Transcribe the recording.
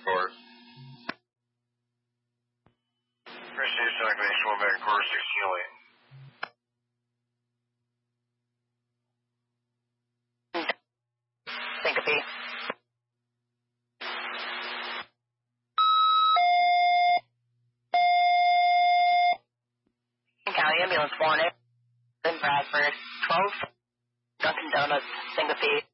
Course. Appreciate Calculation 1 back course 16 lane. Syncope. County Ambulance 1 in Bradford, 12, Dunkin' Donuts, Syncope.